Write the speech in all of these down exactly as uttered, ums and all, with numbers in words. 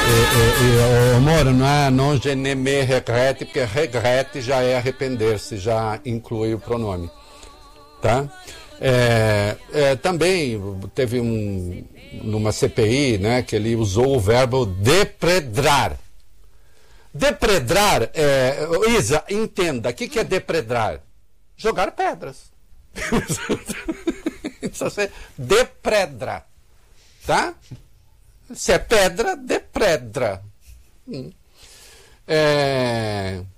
E, e, e, Moro, não é não je ne me regrette, porque regrette já é arrepender-se, já inclui o pronome, tá? É, é, também teve um, numa C P I, né, que ele usou o verbo depredrar. Depredrar, é, Isa, entenda, o que, que é depredrar? Jogar pedras. Isso você depredra, tá? Se é pedra, depredra. Hum. É...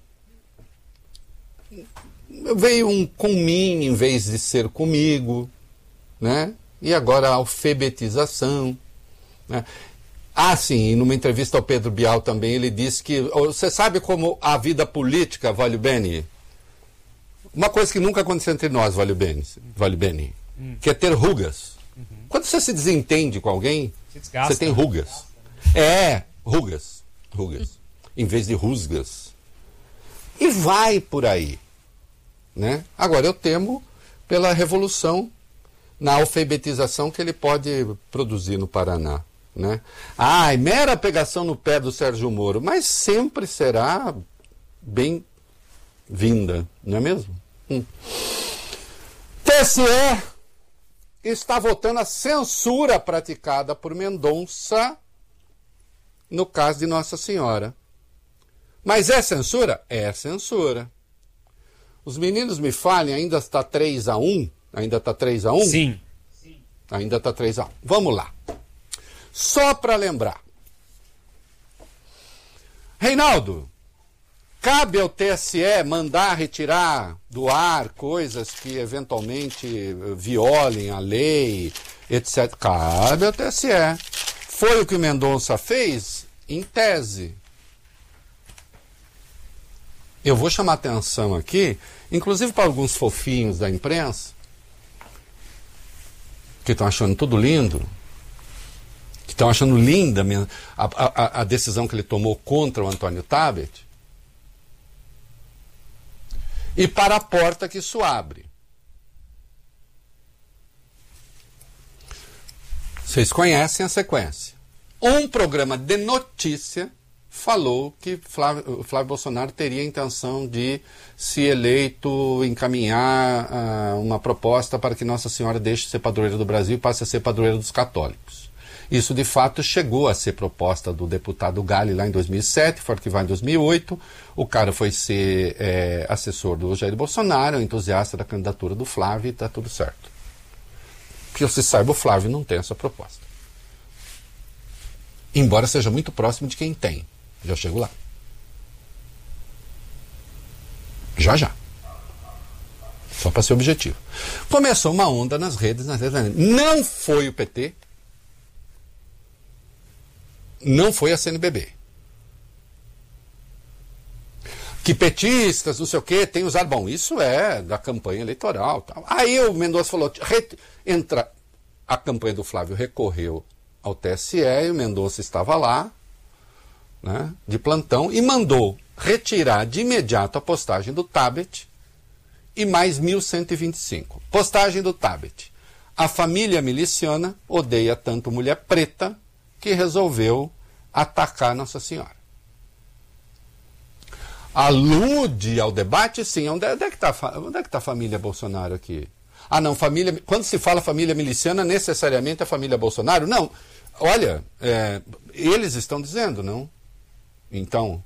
Veio um com mim em vez de ser comigo, né? E agora a alfabetização, né? Ah, sim, numa entrevista ao Pedro Bial também, ele disse que... Você sabe como a vida política, Valio Bene? Uma coisa que nunca aconteceu entre nós, Valio Bene, Valio Bene, hum. que é ter rugas. Uhum. Quando você se desentende com alguém, você tem rugas. É, rugas. Rugas. Em vez de rusgas. E vai por aí. Né? Agora, eu temo pela revolução na alfabetização que ele pode produzir no Paraná. Né? Ai, mera pegação no pé do Sérgio Moro, mas sempre será bem-vinda, não é mesmo? Hum. T S E está votando a censura praticada por Mendonça no caso de Nossa Senhora. Mas é censura? É censura. Os meninos me falem, ainda está três a um? Ainda está três a um? Sim. Ainda está três a um. Vamos lá. Só para lembrar. Reinaldo, cabe ao T S E mandar retirar do ar coisas que eventualmente violem a lei, etcétera. Cabe ao T S E. Foi o que o Mendonça fez em tese. Eu vou chamar atenção aqui, inclusive para alguns fofinhos da imprensa, que estão achando tudo lindo, que estão achando linda a, a, a decisão que ele tomou contra o Antônio Tabet, e para a porta que isso abre. Vocês conhecem a sequência. Um programa de notícia falou que Flávio, Flávio Bolsonaro teria a intenção de, se eleito, encaminhar uh, uma proposta para que Nossa Senhora deixe de ser padroeira do Brasil e passe a ser padroeira dos católicos. Isso, de fato, chegou a ser proposta do deputado Galli lá em dois mil e sete, foi arquivado em dois mil e oito. O cara foi ser é, assessor do Jair Bolsonaro, entusiasta da candidatura do Flávio, e está tudo certo. Que você saiba, o Flávio não tem essa proposta. Embora seja muito próximo de quem tem. Já chego lá. Já, já. Só para ser objetivo. Começou uma onda nas redes, nas redes. Não foi o P T. Não foi a C N B B. Que petistas, não sei o quê, tem usado. Bom, isso é da campanha eleitoral. Tal. Aí o Mendonça falou, entra, a campanha do Flávio recorreu ao T S E, e o Mendonça estava lá, né, de plantão, e mandou retirar de imediato a postagem do Tabet e mais mil cento e vinte e cinco. Postagem do Tabet. A família miliciana odeia tanto mulher preta que resolveu atacar Nossa Senhora. Alude ao debate, sim. Onde é, onde é que está onde é que tá a família Bolsonaro aqui? Ah, não, família. Quando se fala família miliciana, necessariamente a família Bolsonaro? Não. Olha, é, eles estão dizendo, não? Então,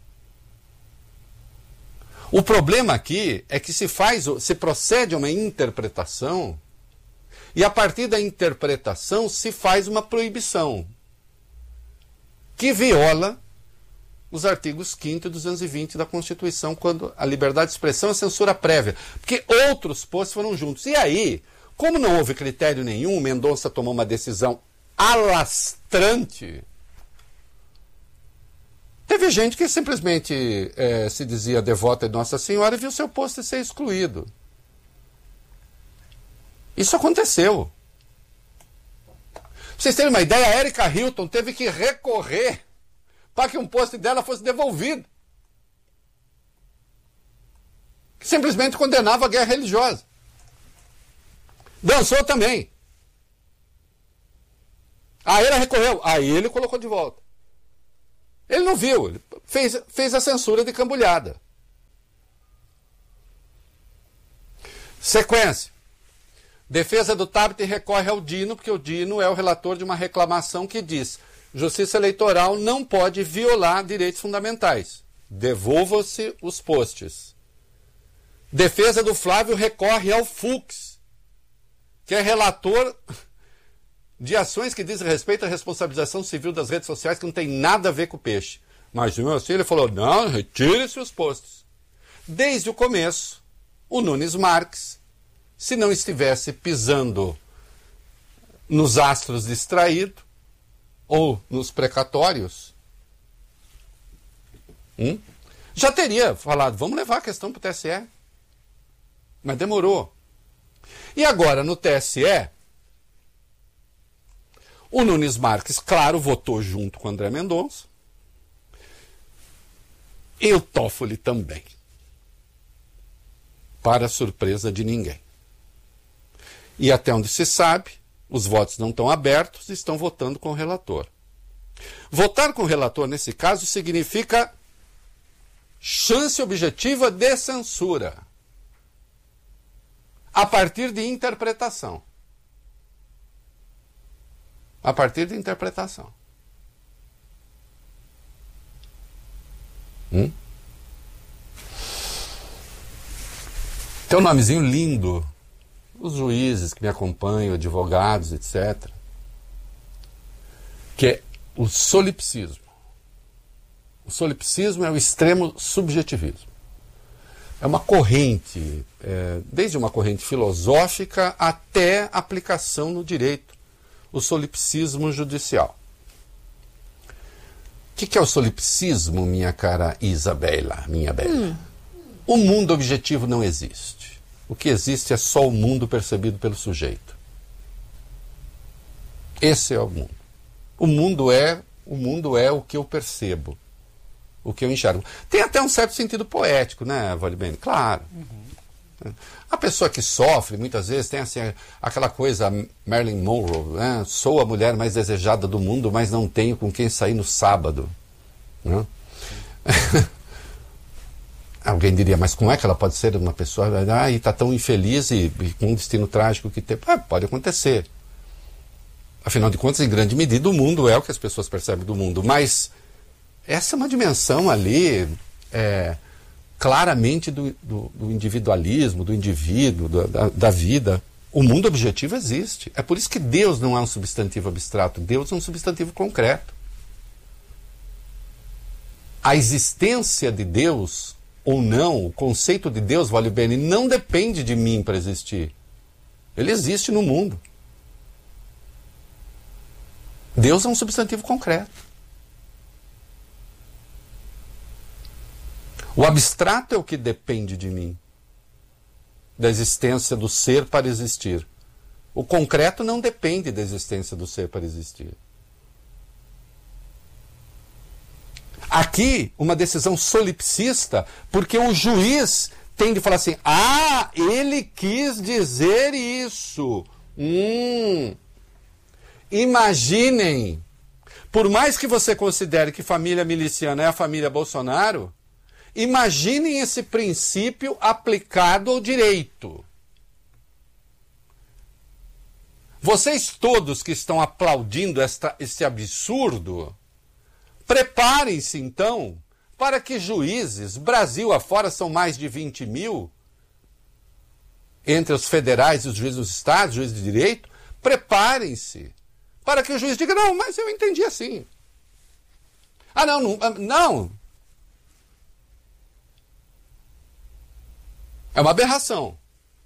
o problema aqui é que se faz, se procede a uma interpretação, e a partir da interpretação se faz uma proibição que viola os artigos quinto e duzentos e vinte da Constituição, quando a liberdade de expressão é censura prévia, porque outros postos foram juntos. E aí, como não houve critério nenhum, Mendonça tomou uma decisão alastrante. Teve gente que simplesmente é, se dizia devota de Nossa Senhora e viu seu posto ser excluído. Isso aconteceu. Pra vocês terem uma ideia, a Erika Hilton teve que recorrer para que um post dela fosse devolvido. Simplesmente condenava a guerra religiosa. Dançou também. Aí ela recorreu. Aí ele colocou de volta. ele não viu, ele fez, fez a censura de cambulhada. Sequência. Defesa do Tabet recorre ao Dino, porque o Dino é o relator de uma reclamação que diz: Justiça Eleitoral não pode violar direitos fundamentais. Devolva-se os postes. Defesa do Flávio recorre ao Fux, que é relator de ações que dizem respeito à responsabilização civil das redes sociais, que não tem nada a ver com o peixe. Mas assim ele falou: não, retire-se os postes. Desde o começo, o Nunes Marques, se não estivesse pisando nos astros distraídos ou nos precatórios, hum, já teria falado: vamos levar a questão para o T S E. Mas demorou. E agora, no T S E, o Nunes Marques, claro, votou junto com o André Mendonça, e o Toffoli também, para surpresa de ninguém. E até onde se sabe, os votos não estão abertos e estão votando com o relator. Votar com o relator, nesse caso, significa chance objetiva de censura, a partir de interpretação. A partir de interpretação. Hum? Tem um nomezinho lindo. Os juízes que me acompanham, advogados, etcétera, que é o solipsismo. O solipsismo é o extremo subjetivismo. É uma corrente, é, desde uma corrente filosófica até aplicação no direito, o solipsismo judicial. O que, que é o solipsismo, minha cara Isabela, minha bela? Hum. O mundo objetivo não existe. O que existe é só o mundo percebido pelo sujeito. Esse é o mundo. O mundo é, o mundo é o que eu percebo, o que eu enxergo. Tem até um certo sentido poético, né, Valibene? Claro. Uhum. A pessoa que sofre, muitas vezes, tem assim, aquela coisa, Marilyn Monroe, né? Sou a mulher mais desejada do mundo, mas não tenho com quem sair no sábado. Né? Alguém diria, mas como é que ela pode ser uma pessoa ah, e está tão infeliz e, e com um destino trágico que tem? Ah, pode acontecer. Afinal de contas, em grande medida, o mundo é o que as pessoas percebem do mundo. Mas essa é uma dimensão ali é, claramente do, do, do individualismo, do indivíduo, do, da, da vida. O mundo objetivo existe. É por isso que Deus não é um substantivo abstrato. Deus é um substantivo concreto. A existência de Deus ou não, o conceito de Deus, vale bem, não depende de mim para existir. Ele existe no mundo. Deus é um substantivo concreto. O abstrato é o que depende de mim, da existência do ser para existir. O concreto não depende da existência do ser para existir. Aqui, uma decisão solipsista, porque o juiz tem de falar assim: ah, ele quis dizer isso. Hum. Imaginem, por mais que você considere que família miliciana é a família Bolsonaro, imaginem esse princípio aplicado ao direito. Vocês todos que estão aplaudindo esta, esse absurdo, preparem-se, então, para que juízes, Brasil afora são mais de vinte mil, entre os federais e os juízes dos estados, juízes de direito, preparem-se para que o juiz diga: não, mas eu entendi assim. Ah, não, não, não. É uma aberração.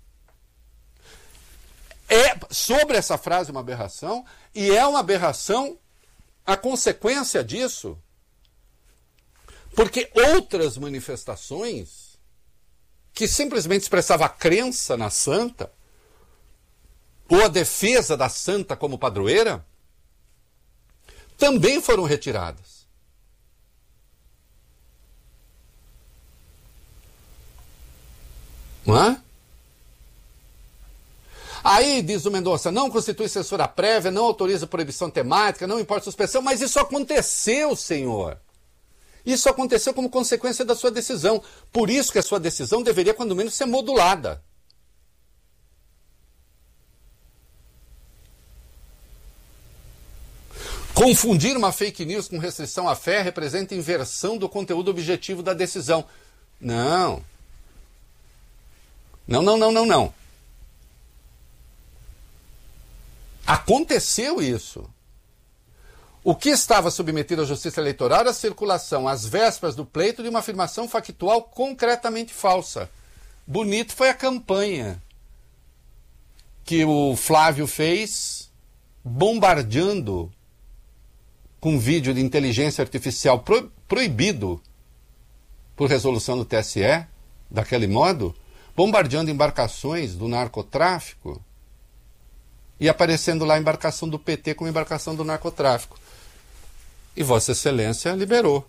É, sobre essa frase, uma aberração, e é uma aberração a consequência disso, porque outras manifestações que simplesmente expressavam a crença na santa, ou a defesa da santa como padroeira, também foram retiradas. Não é? Aí, diz o Mendonça, não constitui censura prévia, não autoriza proibição temática, não importa suspensão, mas isso aconteceu, senhor. Isso aconteceu como consequência da sua decisão. Por isso que a sua decisão deveria, quando menos, ser modulada. Confundir uma fake news com restrição à fé representa inversão do conteúdo objetivo da decisão. Não. Não, não, não, não, não. Aconteceu isso. O que estava submetido à justiça eleitoral era a circulação, às vésperas do pleito, de uma afirmação factual concretamente falsa. Bonito foi a campanha que o Flávio fez, bombardeando com vídeo de inteligência artificial pro, proibido por resolução do T S E, daquele modo, bombardeando embarcações do narcotráfico e aparecendo lá a embarcação do P T como embarcação do narcotráfico. E Vossa Excelência liberou.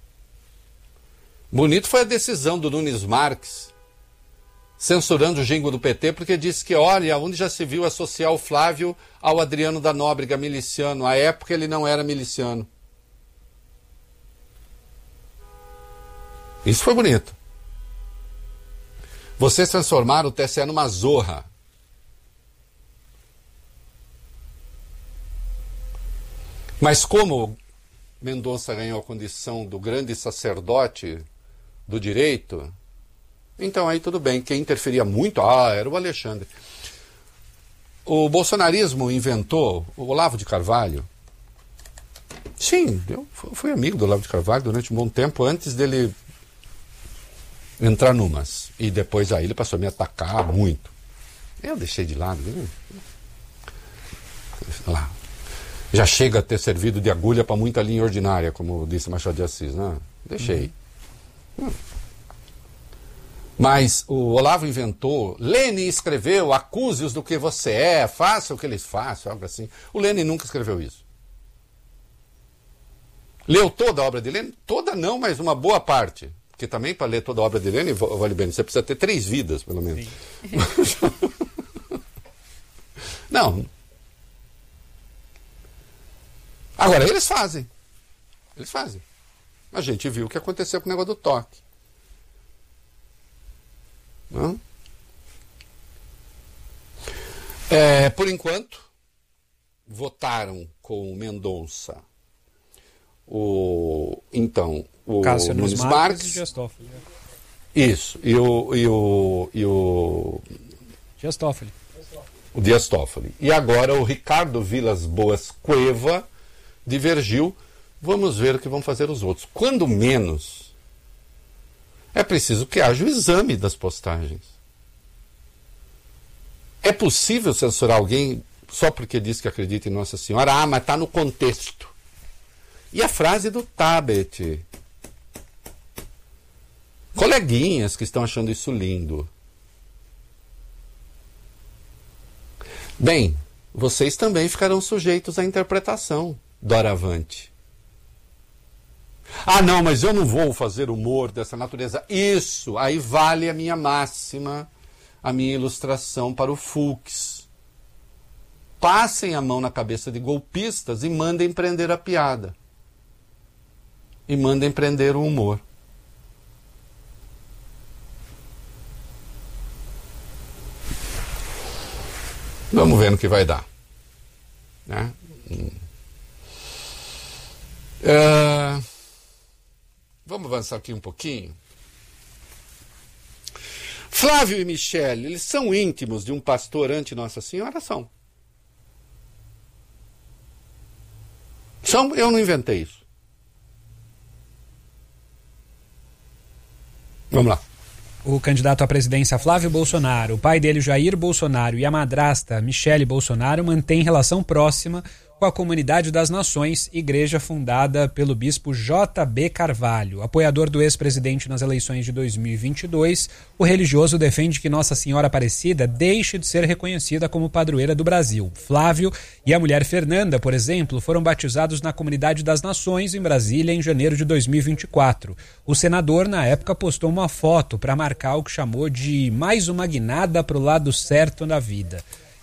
Bonito foi a decisão do Nunes Marques, censurando o jingo do P T, porque disse que, olha, onde já se viu associar o Flávio ao Adriano da Nóbrega, miliciano. À época ele não era miliciano. Isso foi bonito. Vocês transformaram o T S E numa zorra. Mas como Mendonça ganhou a condição do grande sacerdote do direito, então aí tudo bem. Quem interferia muito, ah, era o Alexandre. O bolsonarismo inventou o Olavo de Carvalho. Sim, eu fui amigo do Olavo de Carvalho durante um bom tempo, antes dele entrar numas. E depois aí ele passou a me atacar muito. Eu deixei de lado. Lá. Já chega a ter servido de agulha para muita linha ordinária, como disse Machado de Assis, né? Deixei. Uhum. Hum. Mas o Olavo inventou, Lênin escreveu, acuse-os do que você é, faça o que eles façam, algo assim. O Lênin nunca escreveu isso. Leu toda a obra de Lênin? Toda não, mas uma boa parte. Porque também, para ler toda a obra de Lênin, vale bem, você precisa ter três vidas, pelo menos. Não. Agora, eles fazem. Eles fazem. A gente viu o que aconteceu com o negócio do toque. Não? É, por enquanto, votaram com o Mendonça, o, então, o Cássio Nunes Marques, Marques e Dias Toffoli. Isso, e o, e o, e o Dias Toffoli. O Dias Toffoli. E agora o Ricardo Vilas Boas Cueva divergiu. Vamos ver o que vão fazer os outros. Quando menos, é preciso que haja o exame das postagens. É possível censurar alguém só porque diz que acredita em Nossa Senhora? Ah, mas está no contexto. E a frase do Tabet. Coleguinhas que estão achando isso lindo. Bem, vocês também ficarão sujeitos à interpretação, doravante. Ah, não, mas eu não vou fazer humor dessa natureza. Isso, aí vale a minha máxima, a minha ilustração para o Fux. Passem a mão na cabeça de golpistas e mandem prender a piada. E mandem prender o humor. Vamos ver no que vai dar. Né? Hum. Uh, vamos avançar aqui um pouquinho. Flávio e Michele, eles são íntimos de um pastor ante Nossa Senhora? São. São, eu não inventei isso. Vamos lá. O candidato à presidência Flávio Bolsonaro, o pai dele Jair Bolsonaro e a madrasta Michele Bolsonaro mantêm relação próxima com a Comunidade das Nações, igreja fundada pelo bispo J B Carvalho. Apoiador do ex-presidente nas eleições de dois mil e vinte e dois, o religioso defende que Nossa Senhora Aparecida deixe de ser reconhecida como padroeira do Brasil. Flávio e a mulher Fernanda, por exemplo, foram batizados na Comunidade das Nações, em Brasília, em janeiro de dois mil e vinte e quatro. O senador, na época, postou uma foto para marcar o que chamou de mais uma guinada para o lado certo da vida.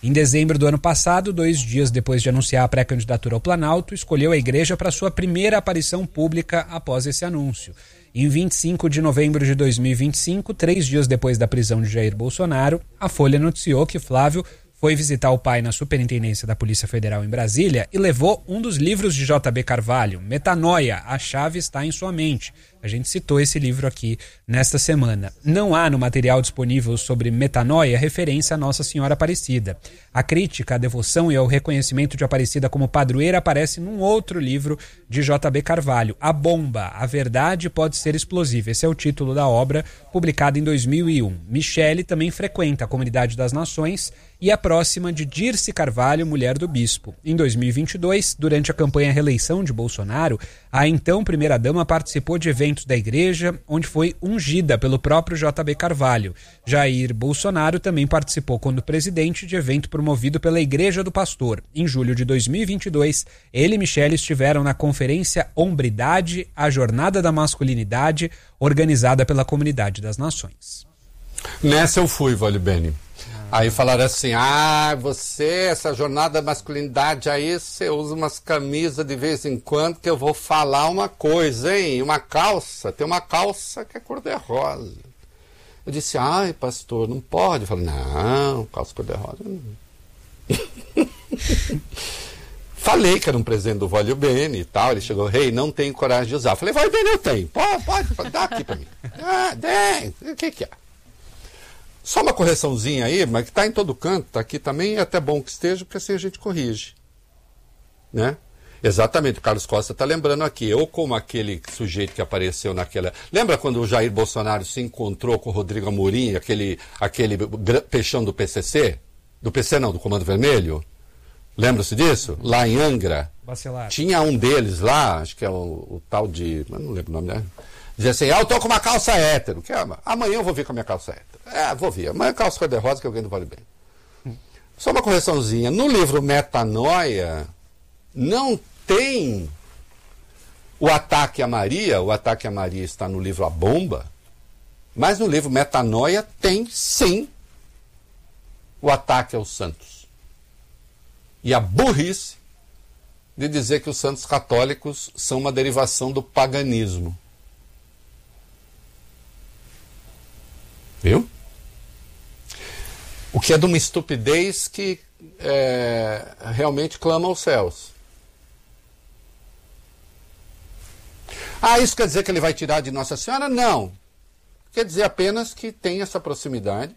Em dezembro do ano passado, dois dias depois de anunciar a pré-candidatura ao Planalto, escolheu a igreja para sua primeira aparição pública após esse anúncio. Em vinte e cinco de novembro de dois mil e vinte e cinco, três dias depois da prisão de Jair Bolsonaro, a Folha noticiou que Flávio foi visitar o pai na Superintendência da Polícia Federal em Brasília e levou um dos livros de J B Carvalho, Metanoia, A Chave Está em Sua Mente. A gente citou esse livro aqui nesta semana. Não há no material disponível sobre Metanoia referência a Nossa Senhora Aparecida. A crítica à devoção e ao reconhecimento de Aparecida como padroeira aparece num outro livro de J B Carvalho, A Bomba, A Verdade Pode Ser Explosiva. Esse é o título da obra, publicada em dois mil e um. Michele também frequenta a Comunidade das Nações e é próxima de Dirce Carvalho, mulher do bispo. Em dois mil e vinte e dois, durante a campanha reeleição de Bolsonaro, a então primeira-dama participou de eventos da igreja, onde foi ungida pelo próprio J B Carvalho. Jair Bolsonaro também participou quando presidente de evento promovido pela Igreja do Pastor. Em julho de dois mil e vinte e dois, ele e Michele estiveram na conferência Hombridade, a Jornada da Masculinidade, organizada pela Comunidade das Nações. Nessa eu fui, Vale Bene. Aí falaram assim, ah, você, essa jornada da masculinidade aí, você usa umas camisas de vez em quando que eu vou falar uma coisa, hein? Uma calça, tem uma calça que é cor-de-rosa. Eu disse, ai, pastor, não pode. Eu falei, não, calça cor-de-rosa não. Falei que era um presente do Vale Bene e tal, ele chegou, rei, hey, não tenho coragem de usar. Eu falei, Vale Bene, eu tenho, pode, pode, dá aqui pra mim. Ah, tem, o que que é? Só uma correçãozinha aí, mas que está em todo canto, está aqui também, é até bom que esteja, porque assim a gente corrige. Né? Exatamente, o Carlos Costa está lembrando aqui, eu como aquele sujeito que apareceu naquela... Lembra quando o Jair Bolsonaro se encontrou com o Rodrigo Amorim, aquele, aquele peixão do P C C? Do P C não, do Comando Vermelho? Lembra-se disso? Lá em Angra. Bacelar. Tinha um deles lá, acho que é o, o tal de... Eu não lembro o nome, né? Dizia assim, ah, eu tô com uma calça hétero. Que, ah, amanhã eu vou vir com a minha calça hétero. É, vou vir. Amanhã calça cor-de-rosa que alguém não vale bem. Hum. Só uma correçãozinha. No livro Metanoia, não tem o ataque a Maria. O ataque a Maria está no livro A Bomba. Mas no livro Metanoia tem, sim, o ataque aos santos. E a burrice de dizer que os santos católicos são uma derivação do paganismo. Viu? O que é de uma estupidez que é, realmente clama aos céus. Ah, isso quer dizer que ele vai tirar de Nossa Senhora? Não. Quer dizer apenas que tem essa proximidade.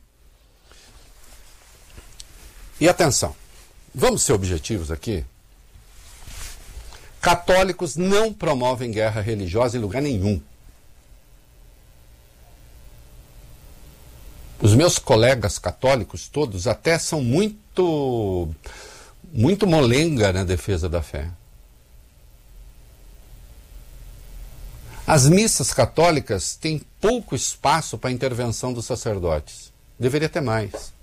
E atenção, vamos ser objetivos aqui. Católicos não promovem guerra religiosa em lugar nenhum. Os meus colegas católicos todos até são muito, muito molenga na defesa da fé. As missas católicas têm pouco espaço para a intervenção dos sacerdotes. Deveria ter mais.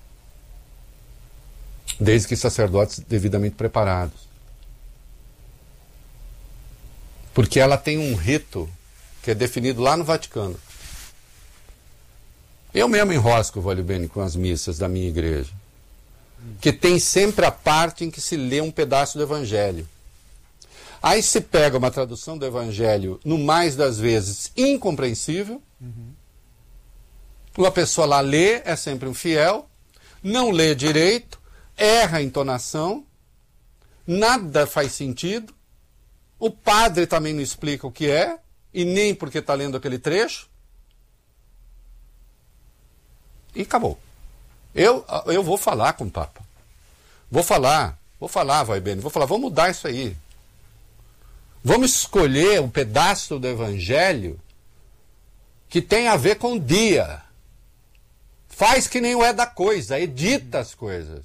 Desde que sacerdotes devidamente preparados. Porque ela tem um rito que é definido lá no Vaticano. Eu mesmo enrosco, Vale Bene, com as missas da minha igreja. Que tem sempre a parte em que se lê um pedaço do Evangelho. Aí se pega uma tradução do Evangelho, no mais das vezes, incompreensível. Uhum. Uma pessoa lá lê, é sempre um fiel, não lê direito, erra a entonação, nada faz sentido, o padre também não explica o que é, e nem porque está lendo aquele trecho, e acabou. Eu, eu vou falar com o Papa. Vou falar, vou falar, Vai Bene, vou falar, vamos mudar isso aí. Vamos escolher um pedaço do Evangelho que tem a ver com o dia. Faz que nem o é da coisa, edita as coisas.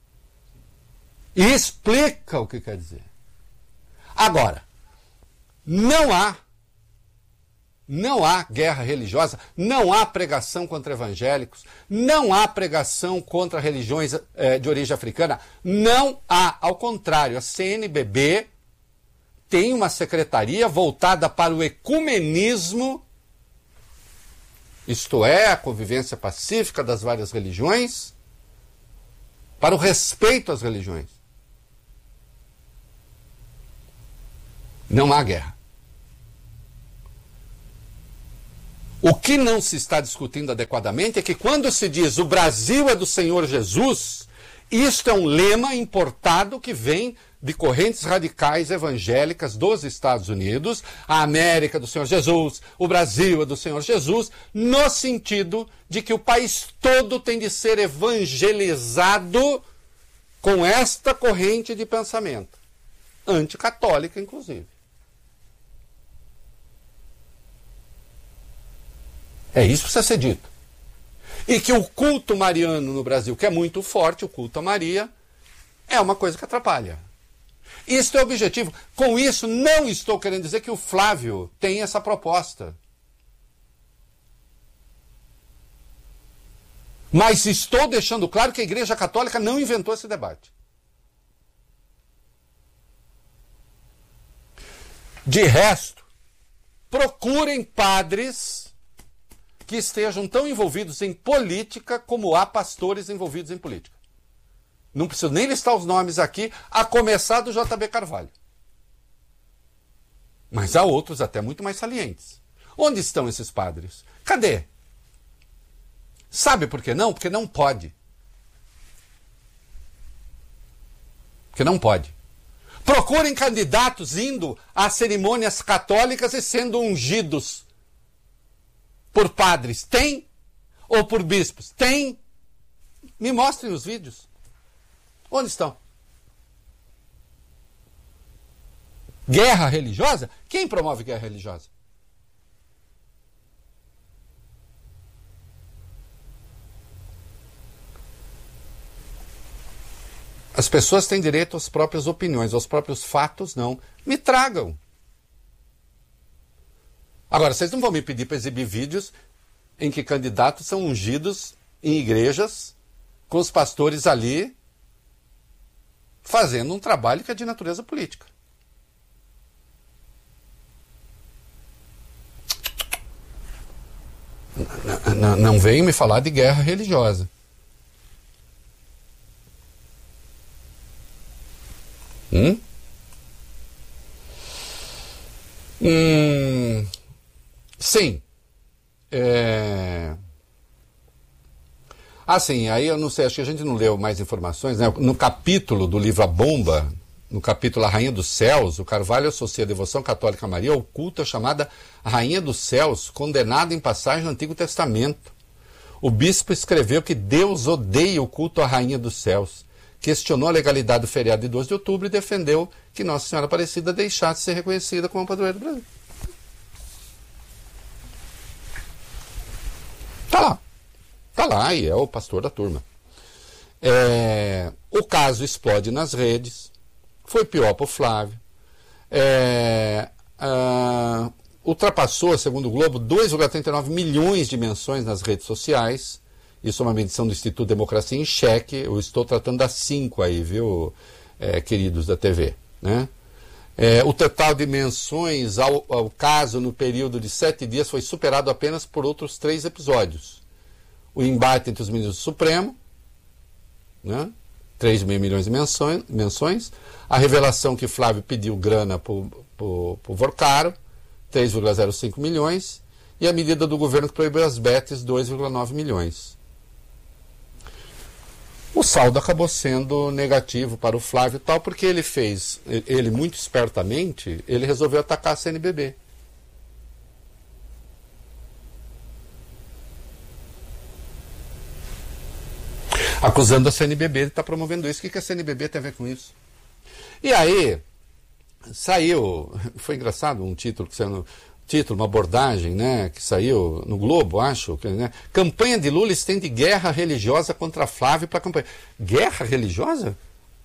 E explica o que quer dizer. Agora, não há, não há guerra religiosa, não há pregação contra evangélicos, não há pregação contra religiões eh, de origem africana, não há, ao contrário, a C N B B tem uma secretaria voltada para o ecumenismo, isto é, a convivência pacífica das várias religiões, para o respeito às religiões. Não há guerra. O que não se está discutindo adequadamente é que quando se diz o Brasil é do Senhor Jesus, isto é um lema importado que vem de correntes radicais evangélicas dos Estados Unidos, a América do Senhor Jesus, o Brasil é do Senhor Jesus, no sentido de que o país todo tem de ser evangelizado com esta corrente de pensamento, anticatólica inclusive. É isso que precisa ser dito. E que o culto mariano no Brasil, que é muito forte, o culto a Maria, é uma coisa que atrapalha. Isto é o objetivo. Com isso, não estou querendo dizer que o Flávio tem essa proposta. Mas estou deixando claro que a Igreja Católica não inventou esse debate. De resto, procurem padres que estejam tão envolvidos em política como há pastores envolvidos em política. Não preciso nem listar os nomes aqui, a começar do J B Carvalho. Mas há outros até muito mais salientes. Onde estão esses padres? Cadê? Sabe por que não? Porque não pode. Porque não pode. Procurem candidatos indo a cerimônias católicas e sendo ungidos por padres. Tem? Ou por bispos? Tem? Me mostrem os vídeos. Onde estão? Guerra religiosa? Quem promove guerra religiosa? As pessoas têm direito às próprias opiniões, aos próprios fatos, não. Me tragam. Agora, vocês não vão me pedir para exibir vídeos em que candidatos são ungidos em igrejas com os pastores ali fazendo um trabalho que é de natureza política. Não, não, não venham me falar de guerra religiosa. Hum? Hum, sim. É... Ah, sim, aí eu não sei, acho que a gente não leu mais informações, né? No capítulo do livro A Bomba, no capítulo A Rainha dos Céus, o Carvalho associa a devoção católica a Maria ao culto chamada Rainha dos Céus, condenada em passagem no Antigo Testamento. O bispo escreveu que Deus odeia o culto à Rainha dos Céus, questionou a legalidade do feriado de doze de outubro e defendeu que Nossa Senhora Aparecida deixasse de ser reconhecida como a padroeira do Brasil. Tá lá. Tá lá e é o pastor da turma. É, o caso explode nas redes. Foi pior para o Flávio. É, ah, ultrapassou, segundo o Globo, dois vírgula trinta e nove milhões de menções nas redes sociais. Isso é uma medição do Instituto Democracia em Cheque. Eu estou tratando das cinco aí, viu, é, queridos da T V. Né? É, o total de menções ao, ao caso no período de sete dias foi superado apenas por outros três episódios. O embate entre os ministros do Supremo, né? três vírgula cinco milhões de menções, menções. A revelação que Flávio pediu grana para o Vorcaro, três vírgula zero cinco milhões. E a medida do governo que proibiu as betes, dois vírgula nove milhões. O saldo acabou sendo negativo para o Flávio tal, porque ele fez, ele muito espertamente, ele resolveu atacar a C N B B. Acusando a C N B B de estar promovendo isso. O que a C N B B tem a ver com isso? E aí, saiu, foi engraçado um título que saiu no, título, uma abordagem, né, que saiu no Globo, acho, que, né, campanha de Lula estende guerra religiosa contra Flávio para a campanha. Guerra religiosa?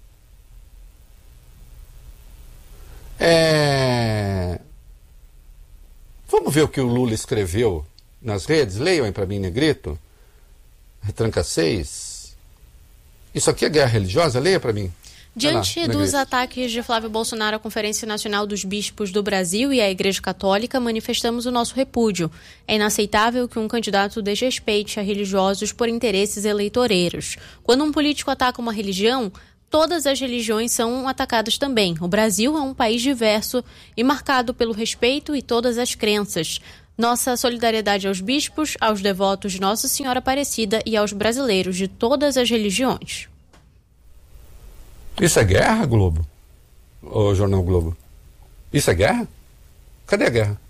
É... Vamos ver o que o Lula escreveu nas redes? Leiam aí para mim, negrito. Retranca seis. Isso aqui é guerra religiosa? Leia para mim. Diante dos ataques de Flávio Bolsonaro à Conferência Nacional dos Bispos do Brasil e à Igreja Católica, manifestamos o nosso repúdio. É inaceitável que um candidato desrespeite a religiosos por interesses eleitoreiros. Quando um político ataca uma religião, todas as religiões são atacadas também. O Brasil é um país diverso e marcado pelo respeito e todas as crenças. Nossa solidariedade aos bispos, aos devotos de Nossa Senhora Aparecida e aos brasileiros de todas as religiões. Isso é guerra, Globo? Ô, Jornal Globo? Isso é guerra? Cadê a guerra?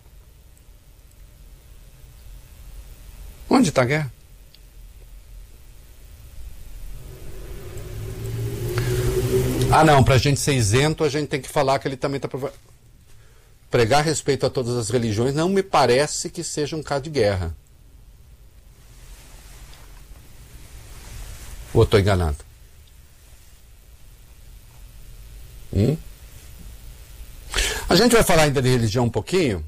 Onde está a guerra? Ah, não, para a gente ser isento, a gente tem que falar que ele também está... Prov... Pregar respeito a todas as religiões não me parece que seja um caso de guerra. Ou estou enganado? Hum? A gente vai falar ainda de religião um pouquinho,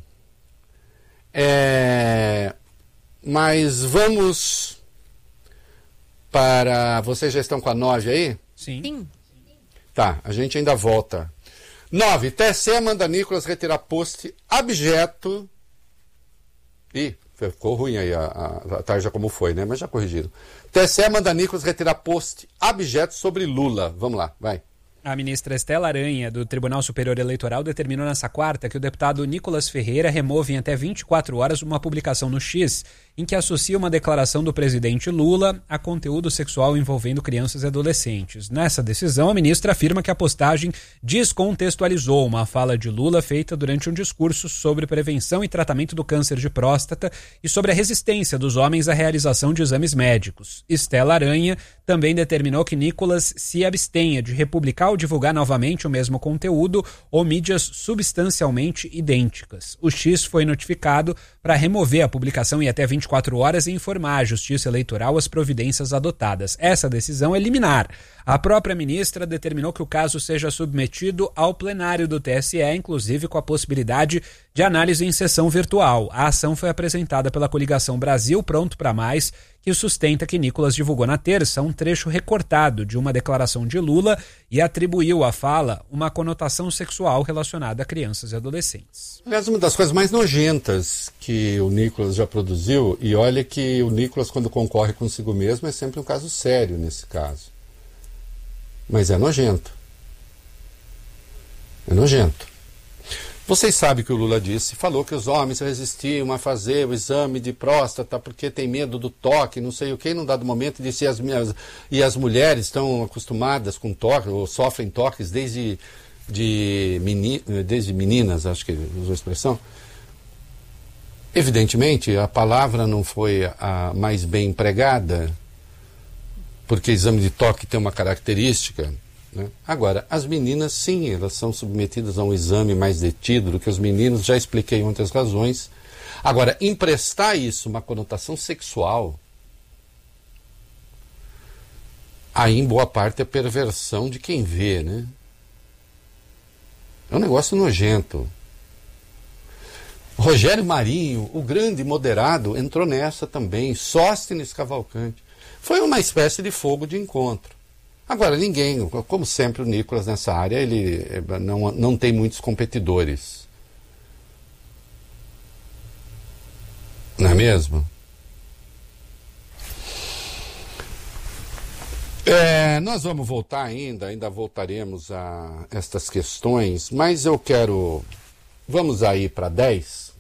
é... mas vamos para... Vocês já estão com a nove aí? Sim. Sim. Tá, a gente ainda volta. nove. T S E manda Nicolas retirar post abjeto. Ih, ficou ruim aí a, a, a tarja como foi, né? Mas já corrigiram. T S E manda Nicolas retirar post abjeto sobre Lula. Vamos lá, vai. A ministra Estela Aranha, do Tribunal Superior Eleitoral, determinou nesta quarta que o deputado Nicolas Ferreira remove em até vinte e quatro horas uma publicação no X em que associa uma declaração do presidente Lula a conteúdo sexual envolvendo crianças e adolescentes. Nessa decisão, a ministra afirma que a postagem descontextualizou uma fala de Lula feita durante um discurso sobre prevenção e tratamento do câncer de próstata e sobre a resistência dos homens à realização de exames médicos. Estela Aranha também determinou que Nicolas se abstenha de republicar ou divulgar novamente o mesmo conteúdo ou mídias substancialmente idênticas. O X foi notificado para remover a publicação em até vinte e quatro horas e informar à Justiça Eleitoral as providências adotadas. Essa decisão é liminar. A própria ministra determinou que o caso seja submetido ao plenário do T S E, inclusive com a possibilidade de análise em sessão virtual. A ação foi apresentada pela coligação Brasil Pronto para Mais, que sustenta que Nicolas divulgou na terça um trecho recortado de uma declaração de Lula e atribuiu à fala uma conotação sexual relacionada a crianças e adolescentes. Aliás, uma das coisas mais nojentas que o Nicolas já produziu, e olha que o Nicolas, quando concorre consigo mesmo, é sempre um caso sério nesse caso. Mas é nojento. É nojento. Vocês sabem que o Lula disse, falou que os homens resistiam a fazer o exame de próstata porque tem medo do toque, não sei o que, num dado momento disse, e as, minhas, e as mulheres estão acostumadas com toque, ou sofrem toques desde, de meni, desde meninas, acho que usou a expressão. Evidentemente, a palavra não foi a mais bem empregada, porque exame de toque tem uma característica, né? Agora, as meninas, sim, elas são submetidas a um exame mais detido do que os meninos, já expliquei outras razões. Agora, emprestar isso uma conotação sexual, aí em boa parte é perversão de quem vê, né? É um negócio nojento. Rogério Marinho, o grande moderado, entrou nessa também, Sóstenes Cavalcante. Foi uma espécie de fogo de encontro. Agora, ninguém, como sempre o Nicolas nessa área, ele não, não tem muitos competidores. Não é mesmo? É, nós vamos voltar ainda, ainda voltaremos a estas questões, mas eu quero... Vamos aí para dez.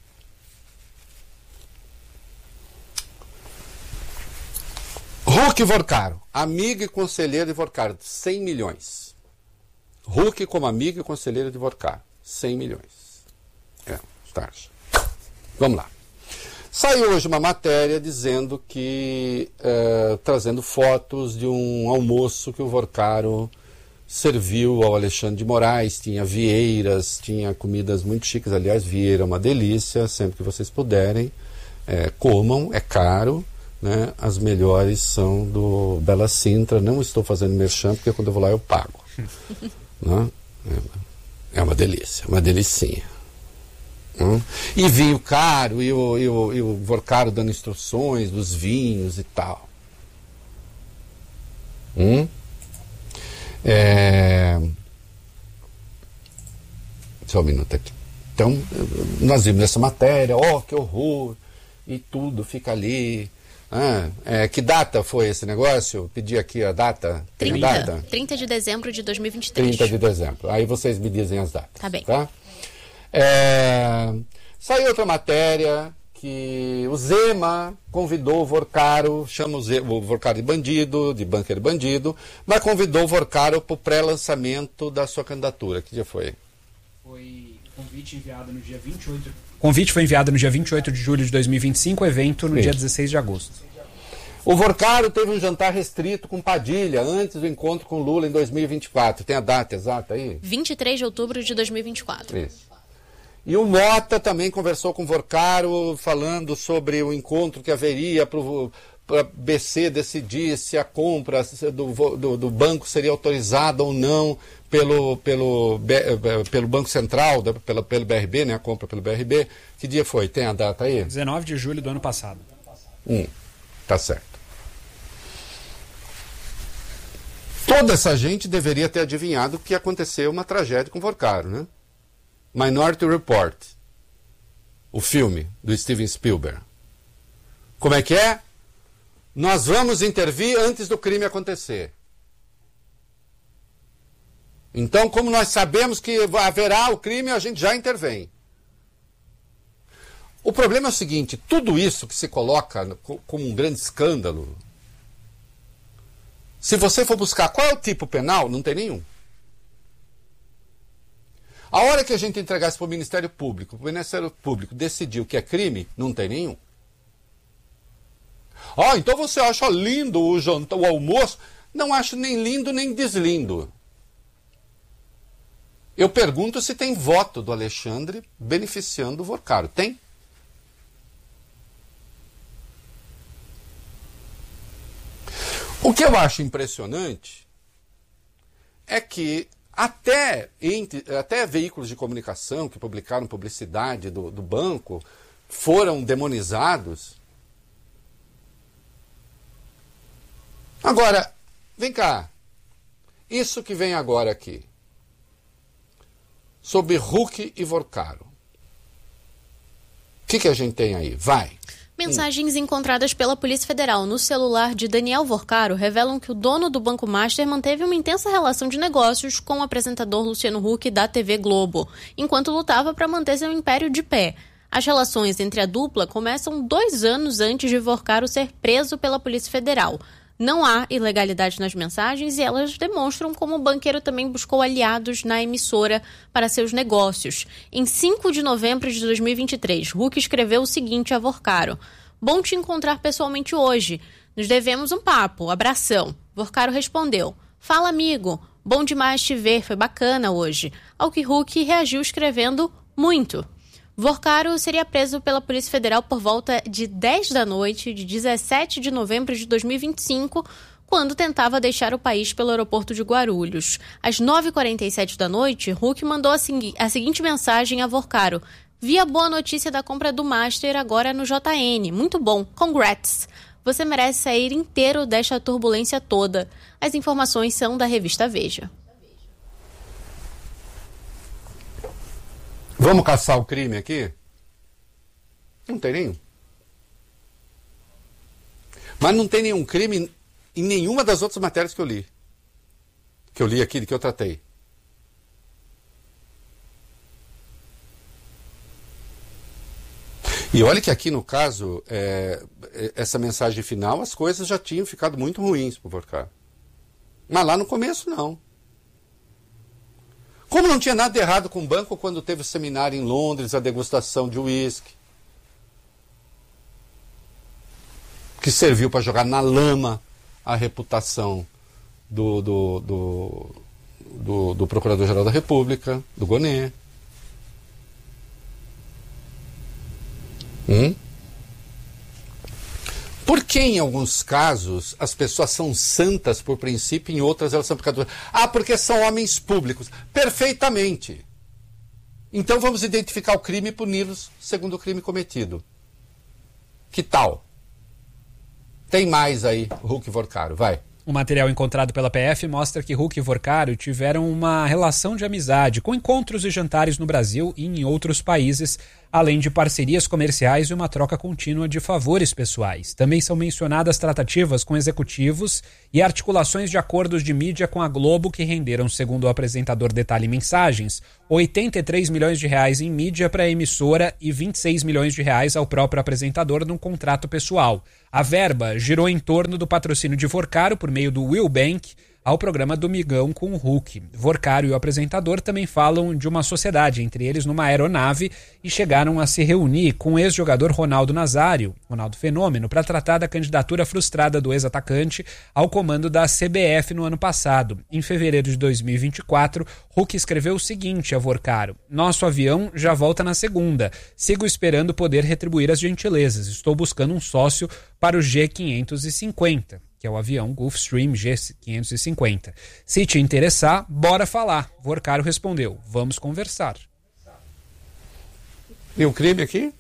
Huck Vorcaro, amigo e conselheiro de Vorcaro, cem milhões. Huck como amigo e conselheiro de Vorcaro, cem milhões. É, tarde. Vamos lá. Saiu hoje uma matéria dizendo que, uh, trazendo fotos de um almoço que o Vorcaro serviu ao Alexandre de Moraes, tinha vieiras, tinha comidas muito chiques, aliás, vieira é uma delícia, sempre que vocês puderem, é, comam, é caro. Né? As melhores são do Bela Sintra. Não estou fazendo merchan, porque quando eu vou lá eu pago. Né? É uma delícia, uma delicinha. Hum? E vinho caro, e o, e, o, e o Vorcaro dando instruções dos vinhos e tal. Hum? É... Só um minuto aqui. Então, nós vimos essa matéria, ó, oh, que horror, e tudo fica ali. Ah, é, que data foi esse negócio? Pedi aqui a data. Tem trinta, a data? trinta de dezembro de dois mil e vinte e três. trinta de dezembro. Aí vocês me dizem as datas. Tá bem. Tá? É, saiu outra matéria que o Zema convidou o Vorcaro, chama o, Zema, o Vorcaro de bandido, de bunker bandido, mas convidou o Vorcaro para o pré-lançamento da sua candidatura. Que dia foi? Foi convite enviado no dia vinte e oito. O convite foi enviado no dia vinte e oito de julho de dois mil e vinte e cinco, evento no Sim. dia dezesseis de agosto. O Vorcaro teve um jantar restrito com Padilha antes do encontro com Lula em dois mil e vinte e quatro. Tem a data exata aí? vinte e três de outubro de dois mil e vinte e quatro. Isso. E o Mota também conversou com o Vorcaro falando sobre o encontro que haveria para o B C decidir se a compra do, do, do banco seria autorizada ou não pelo, pelo, pelo Banco Central, pelo, pelo B R B, né, a compra pelo B R B. Que dia foi? Tem a data aí? dezenove de julho do ano passado. Hum, tá certo. Toda essa gente deveria ter adivinhado que ia acontecer uma tragédia com o Vorcaro, né? Minority Report, o filme do Steven Spielberg. Como é que é? Nós vamos intervir antes do crime acontecer. Então, como nós sabemos que haverá o crime, a gente já intervém. O problema é o seguinte, tudo isso que se coloca como um grande escândalo, se você for buscar qual é o tipo penal, não tem nenhum. A hora que a gente entregar isso para o Ministério Público, o Ministério Público decidiu que é crime, não tem nenhum. Ó, oh, então você acha lindo o jantar, o almoço? Não acho nem lindo nem deslindo. Eu pergunto se tem voto do Alexandre beneficiando o Vorcaro. Tem? O que eu acho impressionante é que até, entre, até veículos de comunicação que publicaram publicidade do, do banco foram demonizados. Agora, vem cá. Isso que vem agora aqui, sobre Huck e Vorcaro. O que, que a gente tem aí? Vai. Mensagens encontradas pela Polícia Federal no celular de Daniel Vorcaro revelam que o dono do Banco Master manteve uma intensa relação de negócios com o apresentador Luciano Huck da T V Globo, enquanto lutava para manter seu império de pé. As relações entre a dupla começam dois anos antes de Vorcaro ser preso pela Polícia Federal. Não há ilegalidade nas mensagens e elas demonstram como o banqueiro também buscou aliados na emissora para seus negócios. Em cinco de novembro de dois mil e vinte e três, Huck escreveu o seguinte a Vorcaro: "Bom te encontrar pessoalmente hoje. Nos devemos um papo. Abração." Vorcaro respondeu: "Fala, amigo. Bom demais te ver. Foi bacana hoje." Ao que Huck reagiu escrevendo: "Muito." Vorcaro seria preso pela Polícia Federal por volta de dez da noite de dezessete de novembro de dois mil e vinte e cinco, quando tentava deixar o país pelo aeroporto de Guarulhos. Às nove e quarenta e sete da noite, Huck mandou a, segui- a seguinte mensagem a Vorcaro: "Vi a boa notícia da compra do Master agora no J N. Muito bom. Congrats. Você merece sair inteiro desta turbulência toda." As informações são da revista Veja. Vamos caçar o crime aqui? Não tem nenhum. Mas não tem nenhum crime em nenhuma das outras matérias que eu li. Que eu li aqui, que eu tratei. E olha que aqui no caso, é, essa mensagem final, as coisas já tinham ficado muito ruins para o Vorcaro. Mas lá no começo não. Como não tinha nada de errado com o banco quando teve o seminário em Londres, a degustação de uísque, que serviu para jogar na lama a reputação do, do, do, do, do Procurador-Geral da República, do Gonet. Hum? Por que em alguns casos as pessoas são santas por princípio e em outras elas são pecadoras? Ah, porque são homens públicos. Perfeitamente. Então vamos identificar o crime e puni-los segundo o crime cometido. Que tal? Tem mais aí, Huck e Vorcaro, vai. O material encontrado pela P F mostra que Huck e Vorcaro tiveram uma relação de amizade, com encontros e jantares no Brasil e em outros países, além de parcerias comerciais e uma troca contínua de favores pessoais. Também são mencionadas tratativas com executivos e articulações de acordos de mídia com a Globo que renderam, segundo o apresentador Detalhe Mensagens, oitenta e três milhões de reais em mídia para a emissora e vinte e seis milhões de reais ao próprio apresentador num contrato pessoal. A verba girou em torno do patrocínio de Vorcaro por meio do Will Bank ao programa Domingão com o Huck. Vorcaro e o apresentador também falam de uma sociedade, entre eles numa aeronave, e chegaram a se reunir com o ex-jogador Ronaldo Nazário, Ronaldo Fenômeno, para tratar da candidatura frustrada do ex-atacante ao comando da C B F no ano passado. Em fevereiro de dois mil e vinte e quatro, Huck escreveu o seguinte a Vorcaro: nosso avião já volta na segunda. Sigo esperando poder retribuir as gentilezas. Estou buscando um sócio para o G quinhentos e cinquenta. Que é o avião Gulfstream G quinhentos e cinquenta. Se te interessar, bora falar. Vorcaro respondeu: vamos conversar. E o crime aqui?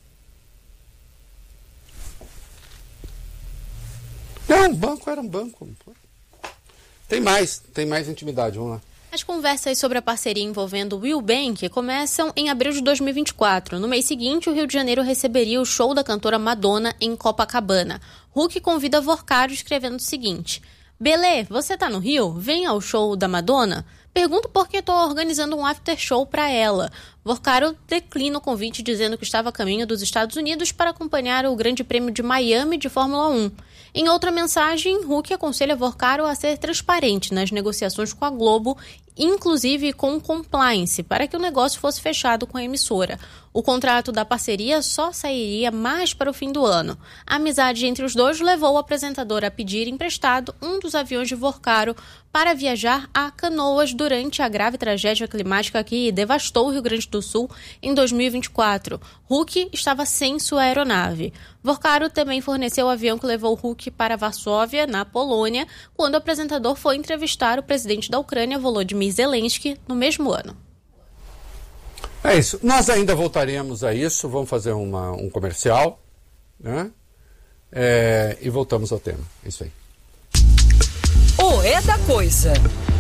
Não, um banco era um banco. Tem mais, tem mais intimidade, vamos lá. As conversas sobre a parceria envolvendo o Will Bank começam em abril de dois mil e vinte e quatro. No mês seguinte, o Rio de Janeiro receberia o show da cantora Madonna em Copacabana. Huck convida Vorcaro escrevendo o seguinte: Belê, você tá no Rio? Vem ao show da Madonna? Pergunto porque estou organizando um after show para ela. Vorcaro declina o convite dizendo que estava a caminho dos Estados Unidos para acompanhar o Grande Prêmio de Miami de Fórmula um. Em outra mensagem, Huck aconselha Vorcaro a ser transparente nas negociações com a Globo, inclusive com compliance, para que o negócio fosse fechado com a emissora. O contrato da parceria só sairia mais para o fim do ano. A amizade entre os dois levou o apresentador a pedir emprestado um dos aviões de Vorcaro para viajar a Canoas durante a grave tragédia climática que devastou o Rio Grande do Sul em dois mil e vinte e quatro. Huck estava sem sua aeronave. Vorcaro também forneceu o avião que levou Huck para Varsóvia, na Polônia, quando o apresentador foi entrevistar o presidente da Ucrânia, Volodymyr Zelensky, no mesmo ano. É isso. Nós ainda voltaremos a isso. Vamos fazer uma, um comercial, né? É, e voltamos ao tema. É isso aí. O É da Coisa.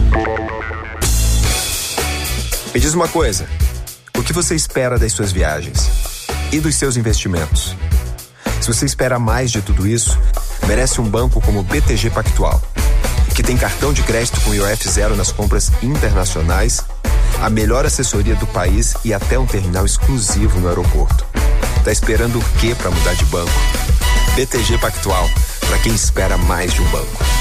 Me diz uma coisa. O que você espera das suas viagens? E dos seus investimentos? Se você espera mais de tudo isso, merece um banco como o B T G Pactual, que tem cartão de crédito com I O F zero nas compras internacionais, a melhor assessoria do país e até um terminal exclusivo no aeroporto. Tá esperando o quê para mudar de banco? B T G Pactual, para quem espera mais de um banco.